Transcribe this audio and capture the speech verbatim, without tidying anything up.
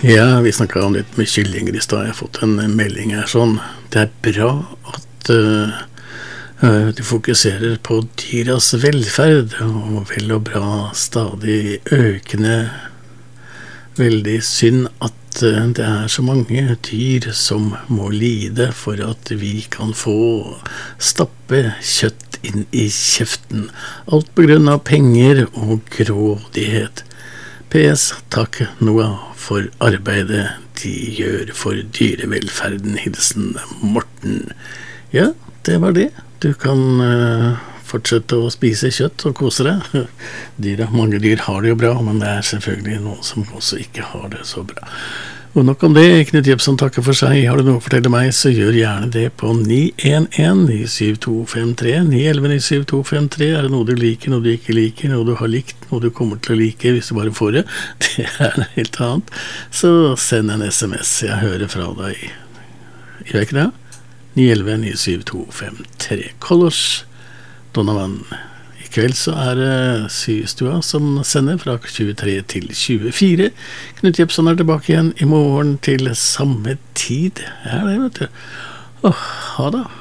Ja, vi snakket om litt med kyllinger I sted. Jeg har fått en melding her sånn. Det er bra at uh, uh, du fokuserer på dyras velferd, og vel og bra stadig økende. Veldig synd at uh, det er så mange dyr som må lide for at vi kan få stappe kjøtt inn I kjeften. Alt på grunn av penger og grådighet. P S. Takk Noah for arbeidet de gjør for dyrevelferden. Hilsen Morten. Ja, det var det. Du kan uh, fortsette å spise kjøtt og kose deg. Dyra, mange dyr har det jo bra, men det er selvfølgelig noen som også ikke har det så bra. Og nok om det. Knut Jebsen takker for seg. Har du noe å fortelle meg, så gjør gjerne det på ni en en ni syv to fem tre ni elleve ni syv to fem tre. Er det noe du liker, noe du ikke liker, noe du har likt, noe du kommer til å like hvis du bare får det? Det er noe helt annet. Så send en sms. Jeg hører fra deg. Gjør ikke det? ni elleve ni syv to fem tre. Kolos Donovan. I kveld så er det Systua som sender fra tjuetre til tjuefire. Knut Jebsen er tilbake igjen I morgen til samme tid. Ja, det vet du. Åh, ha da.